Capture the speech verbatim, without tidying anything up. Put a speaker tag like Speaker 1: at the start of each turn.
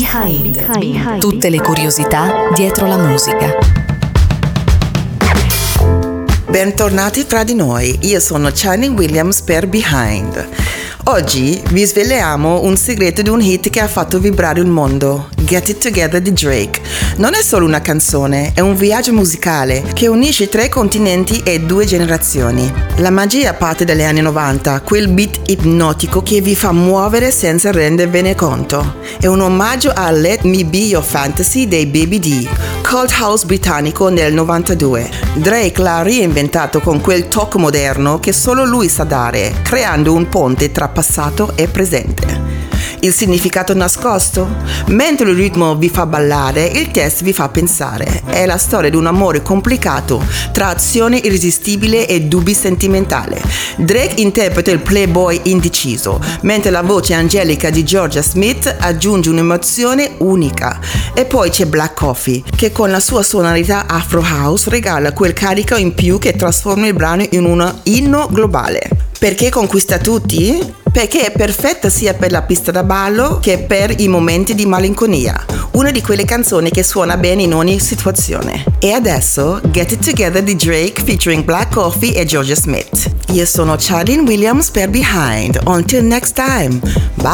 Speaker 1: Behind. Behind. Tutte le curiosità dietro la musica.
Speaker 2: Bentornati fra di noi, io sono Channing Williams per Behind. Oggi vi sveliamo un segreto di un hit che ha fatto vibrare il mondo, Get It Together di Drake. Non è solo una canzone, è un viaggio musicale che unisce tre continenti e due generazioni. La magia parte dagli anni novanta, quel beat ipnotico che vi fa muovere senza rendervene conto. È un omaggio a Let Me Be Your Fantasy dei Baby D, cult house britannico nel novantadue. Drake l'ha reinventato con quel tocco moderno che solo lui sa dare, creando un ponte tra passato e presente. Il significato nascosto? Mentre il ritmo vi fa ballare, il testo vi fa pensare. È la storia di un amore complicato tra azione irresistibile e dubbi sentimentali. Drake interpreta il playboy indeciso, mentre la voce angelica di Georgia Smith aggiunge un'emozione unica. E poi c'è Black Coffee, che con la sua sonorità Afro House regala quel carico in più che trasforma il brano in un inno globale. Perché conquista tutti? Perché è perfetta sia per la pista da ballo che per i momenti di malinconia. Una di quelle canzoni che suona bene in ogni situazione. E adesso Get It Together di Drake featuring Black Coffee e Georgia Smith. Io sono Channing Williams per Behind. Until next time.